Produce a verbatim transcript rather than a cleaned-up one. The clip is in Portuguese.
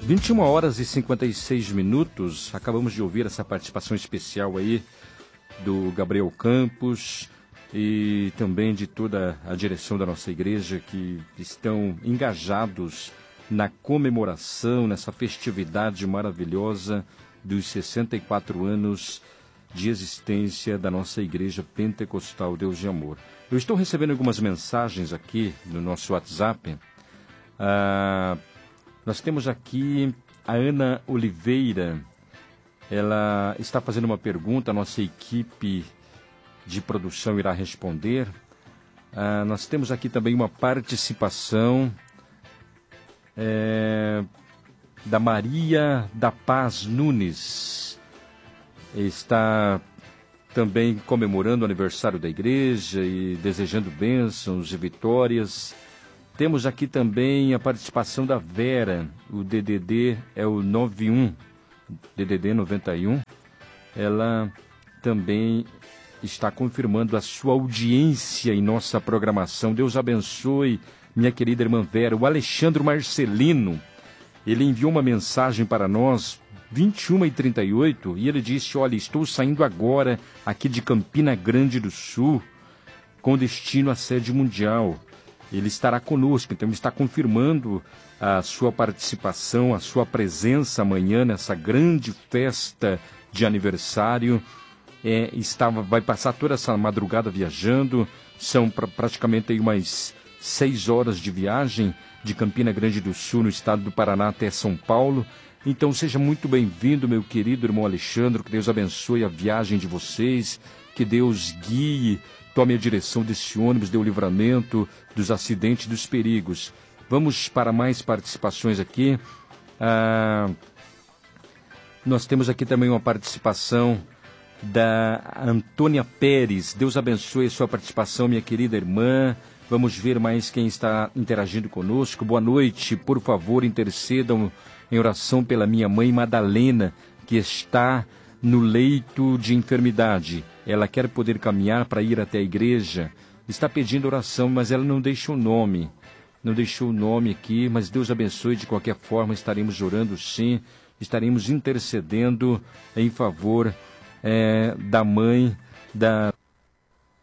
vinte e uma horas e cinquenta e seis minutos, acabamos de ouvir essa participação especial aí do Gabriel Campos e também de toda a direção da nossa igreja que estão engajados na comemoração, nessa festividade maravilhosa dos sessenta e quatro anos de existência da nossa igreja pentecostal Deus de Amor. Eu estou recebendo algumas mensagens aqui no nosso WhatsApp. Ah, nós temos aqui a Ana Oliveira. Ela está fazendo uma pergunta, a nossa equipe de produção irá responder. Ah, nós temos aqui também uma participação é, da Maria da Paz Nunes. Está também comemorando o aniversário da igreja e desejando bênçãos e vitórias. Temos aqui também a participação da Vera, o D D D é o nove um, D D D noventa e um. Ela também está confirmando a sua audiência em nossa programação. Deus abençoe, minha querida irmã Vera. O Alexandre Marcelino, ele enviou uma mensagem para nós, vinte e uma e trinta e oito, e ele disse: olha, estou saindo agora aqui de Campina Grande do Sul, com destino à sede mundial. Ele estará conosco, então ele está confirmando a sua participação, a sua presença amanhã nessa grande festa de aniversário. É, estava, vai passar toda essa madrugada viajando, são pra, praticamente aí umas seis horas de viagem de Campina Grande do Sul, no estado do Paraná, até São Paulo. Então seja muito bem-vindo, meu querido irmão Alexandre, que Deus abençoe a viagem de vocês, que Deus guie, tome a direção desse ônibus, dê o livramento dos acidentes, dos perigos. Vamos para mais participações aqui. Ah, nós temos aqui também uma participação da Antônia Pérez. Deus abençoe a sua participação, minha querida irmã. Vamos ver mais quem está interagindo conosco. Boa noite, por favor, intercedam em oração pela minha mãe Madalena, que está no leito de enfermidade. Ela quer poder caminhar para ir até a igreja. Está pedindo oração, mas ela não deixou o nome. Não deixou o nome aqui, mas Deus abençoe de qualquer forma. Estaremos orando sim, estaremos intercedendo em favor é, da mãe da